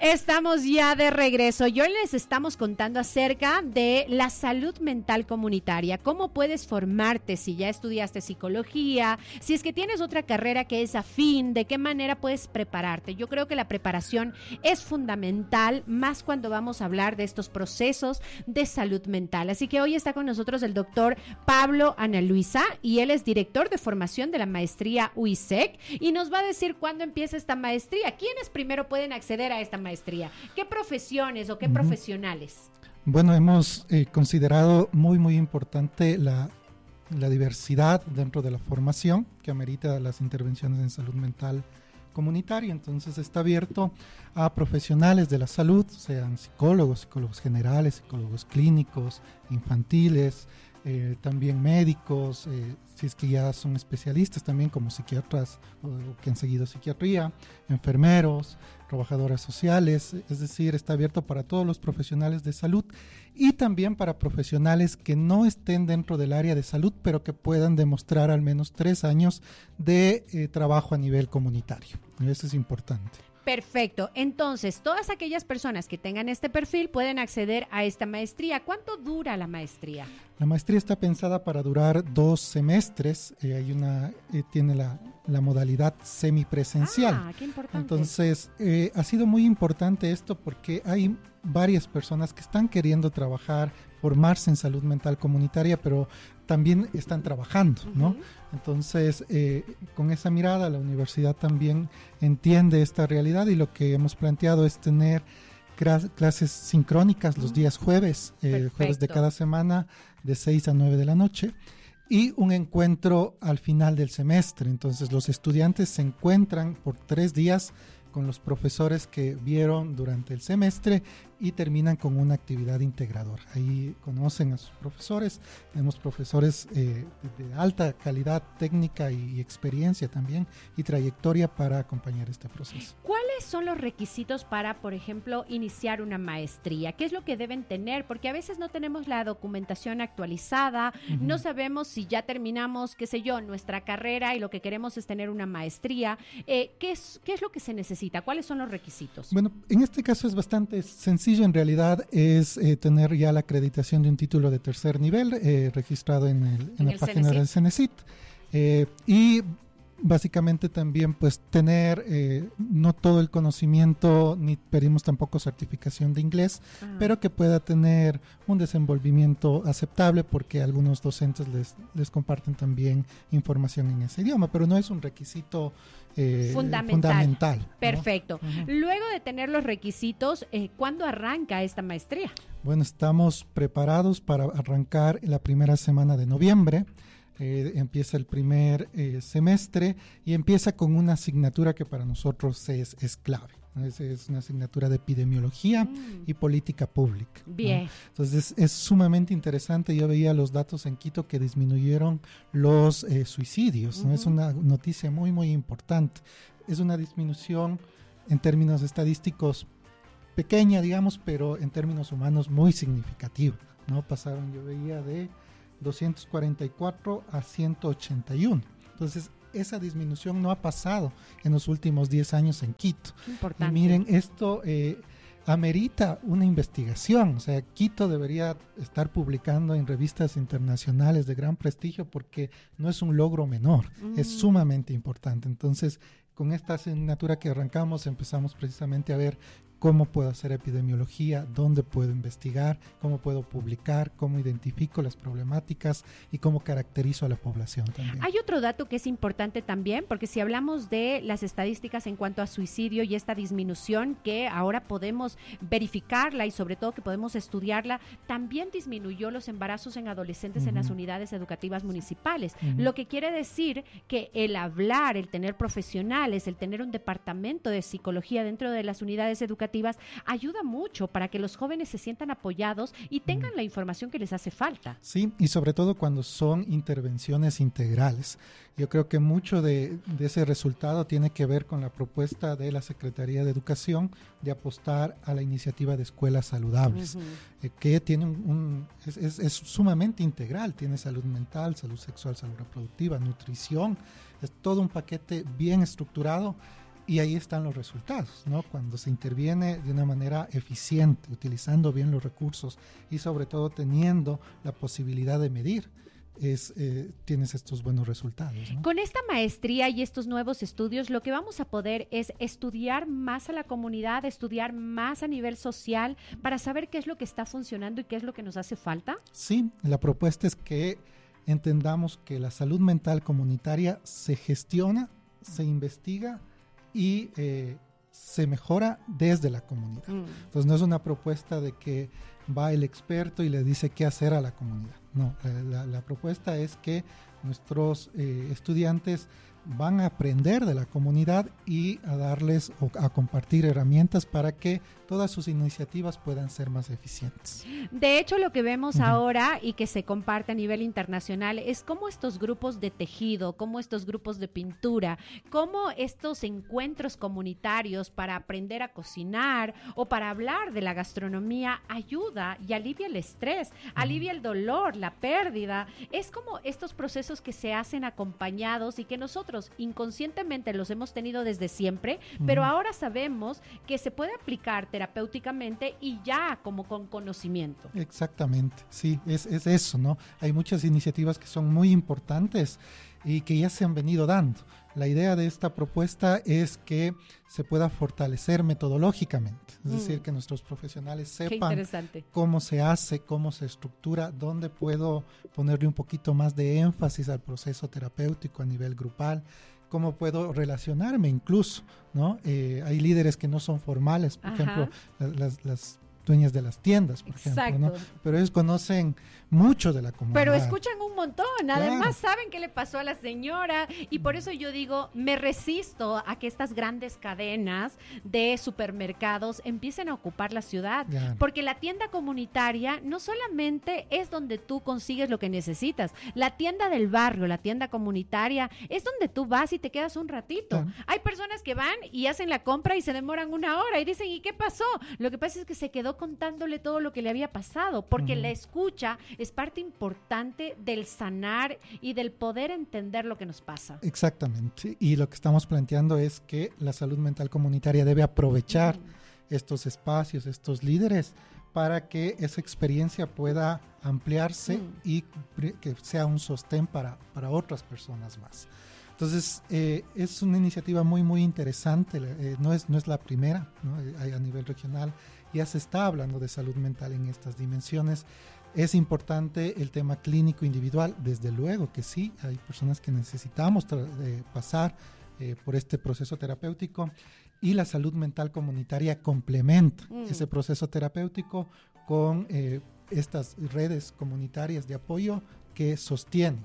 Estamos ya de regreso y hoy les estamos contando acerca de la salud mental comunitaria. ¿Cómo puedes formarte si ya estudiaste psicología? Si es que tienes otra carrera que es afín, ¿de qué manera puedes prepararte? Yo creo que la preparación es fundamental, más cuando vamos a hablar de estos procesos de salud mental. Así que hoy está con nosotros el doctor Pablo Ana Luisa y él es director de formación de la maestría UISEC y nos va a decir cuándo empieza esta maestría. ¿Quiénes primero pueden acceder a esta maestría? ¿Qué profesiones o qué profesionales? Bueno, hemos considerado muy importante la diversidad dentro de la formación que amerita las intervenciones en salud mental comunitaria. Entonces está abierto a profesionales de la salud, sean psicólogos generales, psicólogos clínicos, infantiles, también médicos, si es que ya son especialistas también como psiquiatras o que han seguido psiquiatría, enfermeros, trabajadoras sociales, es decir, está abierto para todos los profesionales de salud y también para profesionales que no estén dentro del área de salud, pero que puedan demostrar al menos 3 años de trabajo a nivel comunitario. Eso es importante. Perfecto. Entonces, todas aquellas personas que tengan este perfil pueden acceder a esta maestría. ¿Cuánto dura la maestría? La maestría está pensada para durar 2 semestres. Tiene la modalidad semipresencial. Ah, qué importante. Entonces, ha sido muy importante esto porque hay varias personas que están queriendo trabajar, formarse en salud mental comunitaria, pero también están trabajando, ¿no? Entonces, con esa mirada, la universidad también entiende esta realidad y lo que hemos planteado es tener clases sincrónicas los días jueves de cada semana, de 6 a 9 de la noche, y un encuentro al final del semestre. Entonces, los estudiantes se encuentran por 3 días con los profesores que vieron durante el semestre y terminan con una actividad integradora. Ahí conocen a sus profesores, tenemos profesores de alta calidad técnica y experiencia también y trayectoria para acompañar este proceso. ¿Cuáles son los requisitos para, por ejemplo, iniciar una maestría? ¿Qué es lo que deben tener? Porque a veces no tenemos la documentación actualizada, no sabemos si ya terminamos, qué sé yo, nuestra carrera y lo que queremos es tener una maestría. ¿Qué es lo que se necesita? ¿Cuáles son los requisitos? Bueno, en este caso es bastante sencillo, en realidad es tener ya la acreditación de un título de tercer nivel registrado en la página del CENESID y básicamente también pues tener no todo el conocimiento, ni pedimos tampoco certificación de inglés, pero que pueda tener un desenvolvimiento aceptable porque algunos docentes les comparten también información en ese idioma, pero no es un requisito fundamental, ¿no? Perfecto. Luego de tener los requisitos, ¿cuándo arranca esta maestría? Bueno, estamos preparados para arrancar la primera semana de noviembre. Empieza el primer semestre y empieza con una asignatura que para nosotros es clave. Es una asignatura de epidemiología y política pública. Bien. ¿No? Entonces es sumamente interesante. Yo veía los datos en Quito que disminuyeron los suicidios, ¿no? Es una noticia muy importante. Es una disminución en términos estadísticos pequeña, digamos, pero en términos humanos muy significativa, ¿no? Yo veía de 244 a 181. Entonces, esa disminución no ha pasado en los últimos 10 años en Quito. Importante. Y miren, esto amerita una investigación. O sea, Quito debería estar publicando en revistas internacionales de gran prestigio porque no es un logro menor, es sumamente importante. Entonces, con esta asignatura que arrancamos, empezamos precisamente a ver cómo puedo hacer epidemiología, dónde puedo investigar, cómo puedo publicar, cómo identifico las problemáticas y cómo caracterizo a la población también. Hay otro dato que es importante también, porque si hablamos de las estadísticas en cuanto a suicidio y esta disminución que ahora podemos verificarla y sobre todo que podemos estudiarla, también disminuyó los embarazos en adolescentes en las unidades educativas municipales, lo que quiere decir que el hablar, el tener profesionales, el tener un departamento de psicología dentro de las unidades educativas ayuda mucho para que los jóvenes se sientan apoyados y tengan la información que les hace falta. Sí, y sobre todo cuando son intervenciones integrales. Yo creo que mucho de ese resultado tiene que ver con la propuesta de la Secretaría de Educación de apostar a la iniciativa de escuelas saludables, que tiene es sumamente integral, tiene salud mental, salud sexual, salud reproductiva, nutrición, es todo un paquete bien estructurado Y ahí están los resultados, ¿no? Cuando se interviene de una manera eficiente, utilizando bien los recursos y sobre todo teniendo la posibilidad de medir, tienes estos buenos resultados, ¿no? Con esta maestría y estos nuevos estudios, lo que vamos a poder es estudiar más a la comunidad, estudiar más a nivel social para saber qué es lo que está funcionando y qué es lo que nos hace falta. Sí, la propuesta es que entendamos que la salud mental comunitaria se gestiona, se investiga y se mejora desde la comunidad. Entonces no es una propuesta de que va el experto y le dice qué hacer a la comunidad. No, la propuesta es que nuestros estudiantes van a aprender de la comunidad y a darles o a compartir herramientas para que todas sus iniciativas puedan ser más eficientes. De hecho, lo que vemos ahora y que se comparte a nivel internacional es cómo estos grupos de tejido, cómo estos grupos de pintura, cómo estos encuentros comunitarios para aprender a cocinar o para hablar de la gastronomía ayuda y alivia el estrés, alivia el dolor, la pérdida. Es como estos procesos que se hacen acompañados y que nosotros inconscientemente los hemos tenido desde siempre, pero ahora sabemos que se puede aplicar terapéuticamente y ya como con conocimiento. Exactamente, sí, es eso, ¿no? Hay muchas iniciativas que son muy importantes y que ya se han venido dando. La idea de esta propuesta es que se pueda fortalecer metodológicamente, es decir, que nuestros profesionales sepan cómo se hace, cómo se estructura, dónde puedo ponerle un poquito más de énfasis al proceso terapéutico a nivel grupal, cómo puedo relacionarme incluso, ¿no? Hay líderes que no son formales, por ejemplo, las dueñas de las tiendas, por ejemplo, ¿no? Pero ellos conocen mucho de la comunidad. Pero escuchan un montón, además saben qué le pasó a la señora y por eso yo digo, me resisto a que estas grandes cadenas de supermercados empiecen a ocupar la ciudad, porque la tienda comunitaria no solamente es donde tú consigues lo que necesitas, la tienda del barrio, la tienda comunitaria es donde tú vas y te quedas un ratito. Hay personas que van y hacen la compra y se demoran 1 hora y dicen, ¿y qué pasó? Lo que pasa es que se quedó contándole todo lo que le había pasado, porque la escucha es parte importante del sanar y del poder entender lo que nos pasa. Exactamente, y lo que estamos planteando es que la salud mental comunitaria debe aprovechar estos espacios, estos líderes, para que esa experiencia pueda ampliarse y que sea un sostén para otras personas más. Entonces, es una iniciativa muy, muy interesante, no es la primera, ¿no? A nivel regional ya se está hablando de salud mental en estas dimensiones. Es importante el tema clínico individual, desde luego que sí, hay personas que necesitamos pasar por este proceso terapéutico y la salud mental comunitaria complementa ese proceso terapéutico con estas redes comunitarias de apoyo que sostienen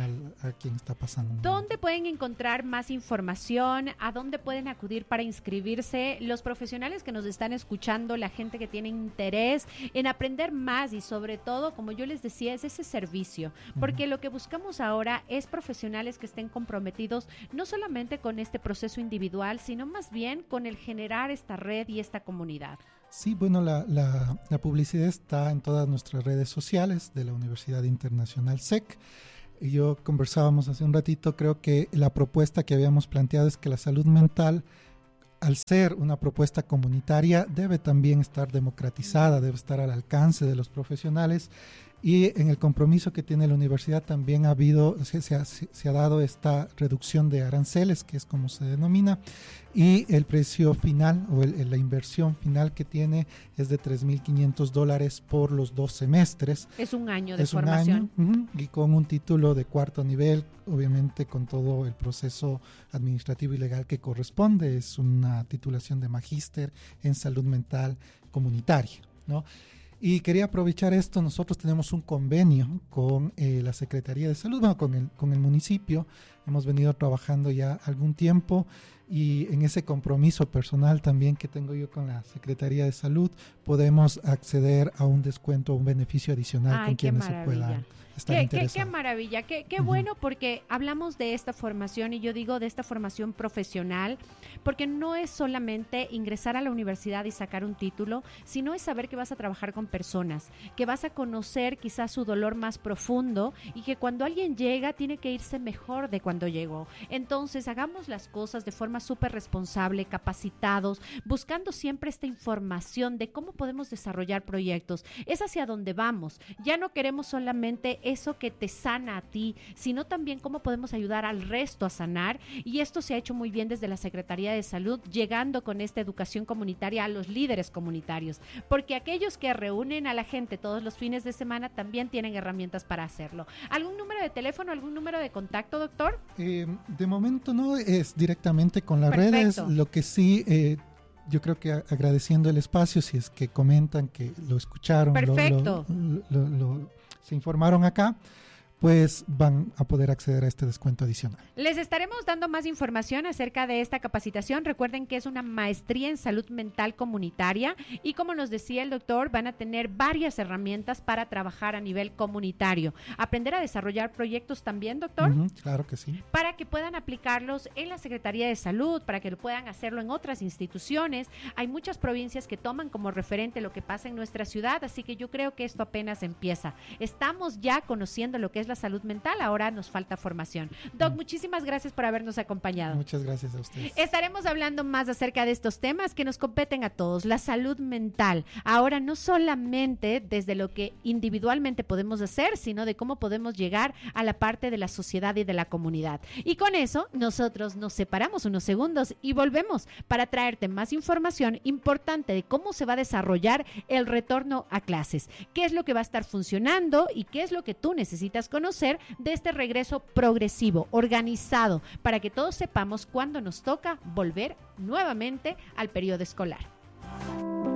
a quien está pasando. ¿Dónde pueden encontrar más información? ¿A dónde pueden acudir para inscribirse? Los profesionales que nos están escuchando, la gente que tiene interés en aprender más y sobre todo, como yo les decía, es ese servicio, porque lo que buscamos ahora es profesionales que estén comprometidos no solamente con este proceso individual, sino más bien con el generar esta red y esta comunidad. Sí, bueno, la publicidad está en todas nuestras redes sociales de la Universidad Internacional SEC. Y yo conversábamos hace un ratito, creo que la propuesta que habíamos planteado es que la salud mental, al ser una propuesta comunitaria, debe también estar democratizada, debe estar al alcance de los profesionales. Y en el compromiso que tiene la universidad también se ha dado esta reducción de aranceles, que es como se denomina, y el precio final o la inversión final que tiene es de $3,500 por los 2 semestres. Es un año de formación. Y con un título de 4º nivel, obviamente con todo el proceso administrativo y legal que corresponde. Es una titulación de magíster en salud mental comunitaria, ¿no? Y quería aprovechar esto, nosotros tenemos un convenio con la Secretaría de Salud, bueno, con el municipio, hemos venido trabajando ya algún tiempo y en ese compromiso personal también que tengo yo con la Secretaría de Salud, podemos acceder a un descuento, un beneficio adicional con quienes se puedan estar interesados. Qué maravilla, qué bueno, porque hablamos de esta formación y yo digo de esta formación profesional, porque no es solamente ingresar a la universidad y sacar un título, sino es saber que vas a trabajar con personas, que vas a conocer quizás su dolor más profundo y que cuando alguien llega tiene que irse mejor de cuando cuando llegó. Entonces, hagamos las cosas de forma súper responsable, capacitados, buscando siempre esta información de cómo podemos desarrollar proyectos. Es hacia donde vamos. Ya no queremos solamente eso que te sana a ti, sino también cómo podemos ayudar al resto a sanar. Y esto se ha hecho muy bien desde la Secretaría de Salud, llegando con esta educación comunitaria a los líderes comunitarios, porque aquellos que reúnen a la gente todos los fines de semana también tienen herramientas para hacerlo. ¿Algún número de teléfono, algún número de contacto, doctor? De momento no, es directamente con las Perfecto. redes. Lo que sí, yo creo que agradeciendo el espacio, si es que comentan que lo escucharon, Perfecto. se informaron acá, pues van a poder acceder a este descuento adicional. Les estaremos dando más información acerca de esta capacitación. Recuerden que es una maestría en salud mental comunitaria y, como nos decía el doctor, van a tener varias herramientas para trabajar a nivel comunitario. Aprender a desarrollar proyectos también, doctor. Claro que sí. Para que puedan aplicarlos en la Secretaría de Salud, para que lo puedan hacerlo en otras instituciones. Hay muchas provincias que toman como referente lo que pasa en nuestra ciudad, así que yo creo que esto apenas empieza. Estamos ya conociendo lo que es la salud mental, ahora nos falta formación. Doc, muchísimas gracias por habernos acompañado. Muchas gracias a ustedes. Estaremos hablando más acerca de estos temas que nos competen a todos, la salud mental. Ahora no solamente desde lo que individualmente podemos hacer, sino de cómo podemos llegar a la parte de la sociedad y de la comunidad. Y con eso nosotros nos separamos unos segundos y volvemos para traerte más información importante de cómo se va a desarrollar el retorno a clases, qué es lo que va a estar funcionando y qué es lo que tú necesitas conocer de este regreso progresivo, organizado, para que todos sepamos cuándo nos toca volver nuevamente al periodo escolar.